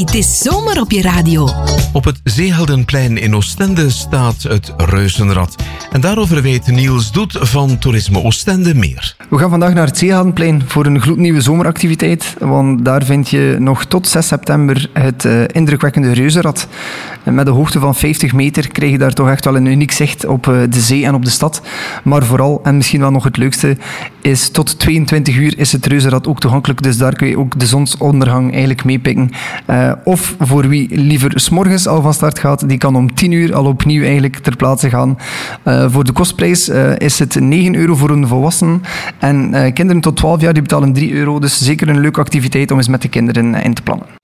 het is zomer op je radio. Op het Zeeheldenplein in Oostende staat het Reuzenrad. En daarover weet Niels Doet van Toerisme Oostende meer. We gaan vandaag naar het Zeeheldenplein voor een gloednieuwe zomeractiviteit. Want daar vind je nog tot 6 september het indrukwekkende Reuzenrad. En met een hoogte van 50 meter krijg je daar toch echt wel een uniek zicht op de zee en op de stad. Maar vooral, en misschien wel nog het leukste, is tot 22 uur is het Reuzenrad ook toegankelijk. Dus daar kun je ook de zonsondergang eigenlijk meepikken. Of voor wie liever 's morgens al van start gaat, die kan om 10 uur al opnieuw eigenlijk ter plaatse gaan. Voor de kostprijs is het €9 voor een volwassene. En kinderen tot 12 jaar die betalen €3. Dus zeker een leuke activiteit om eens met de kinderen in te plannen.